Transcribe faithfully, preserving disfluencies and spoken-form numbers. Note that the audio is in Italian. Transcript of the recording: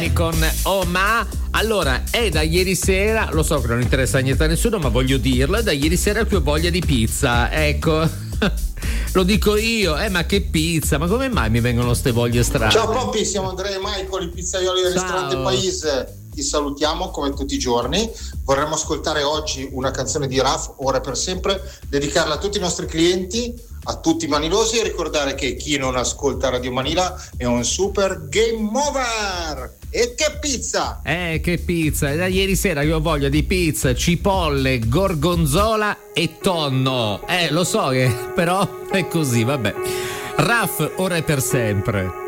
con Oh Ma. Allora, è da ieri sera, lo so che non interessa niente a nessuno, ma voglio dirlo, è da ieri sera che ho voglia di pizza, ecco. Lo dico io, eh ma che pizza, ma come mai mi vengono ste voglie strane? Ciao Poppi, siamo Andrea e Michael, i pizzaioli del Ciao. ristorante Paese. Ti salutiamo come tutti i giorni. Vorremmo ascoltare oggi una canzone di Raf, Ora e per sempre, dedicarla a tutti i nostri clienti, a tutti i manilosi, e ricordare che chi non ascolta Radio Manila è un super game over. E che pizza! Eh, che pizza! È da ieri sera che ho voglia di pizza, cipolle, gorgonzola e tonno. Eh, lo so che però è così, vabbè. Raf, Ora e per sempre.